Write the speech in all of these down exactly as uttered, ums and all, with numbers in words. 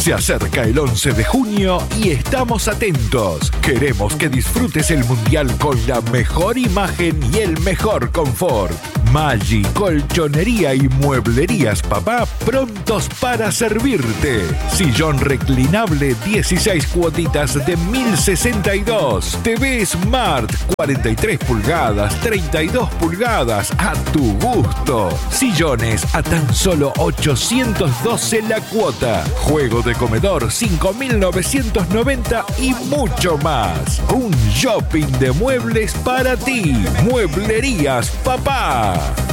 Se acerca el once de junio y estamos atentos. Queremos que disfrutes el Mundial con la mejor imagen y el mejor confort. Maggi, Colchonería y Mueblerías Papá prontos para servirte. Sillón reclinable dieciséis cuotitas de mil sesenta y dos. T V Smart cuarenta y tres pulgadas, treinta y dos pulgadas a tu gusto. Sillones a tan solo ochocientos doce la cuota. Juego de comedor cinco mil novecientos noventa y mucho más. Un shopping de muebles para ti. Mueblerías Papá.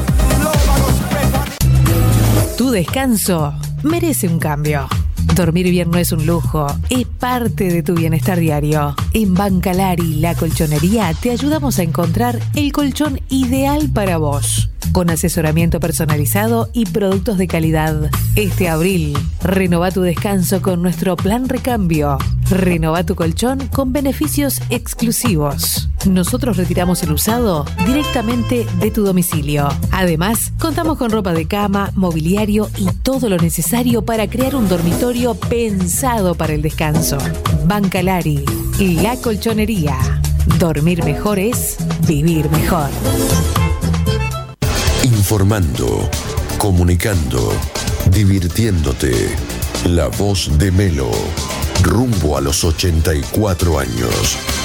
Tu descanso merece un cambio. Dormir bien no es un lujo, es parte de tu bienestar diario. En Bancalari, la colchonería, te ayudamos a encontrar el colchón ideal para vos, con asesoramiento personalizado y productos de calidad. Este abril, renova tu descanso con nuestro plan recambio. Renova tu colchón con beneficios exclusivos. Nosotros retiramos el usado directamente de tu domicilio. Además, contamos con ropa de cama, mobiliario y todo lo necesario para crear un dormitorio pensado para el descanso. Bancalari, la colchonería. Dormir mejor es vivir mejor. Informando, comunicando, divirtiéndote. La voz de Melo, rumbo a los ochenta y cuatro años.